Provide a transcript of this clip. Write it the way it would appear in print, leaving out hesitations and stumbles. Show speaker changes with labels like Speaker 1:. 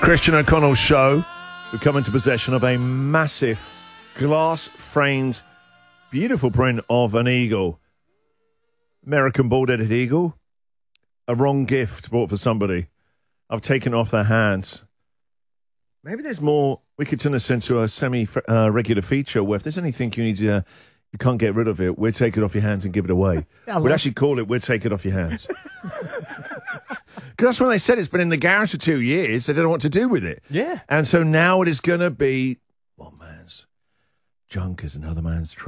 Speaker 1: Christian O'Connell's show. We've come into possession of a massive glass-framed, beautiful print of an eagle. American bald-headed eagle. A wrong gift bought for somebody. I've taken it off their hands. Maybe there's more. We could turn this into a semi-regular feature where if there's anything you need to, you can't get rid of it, we'll take it off your hands and give it away. We'd actually call it, we'll take it off your hands. Because that's when they said it's been in the garage for 2 years. They don't know what to do with it.
Speaker 2: Yeah.
Speaker 1: And so now it is going to be one man's junk is another man's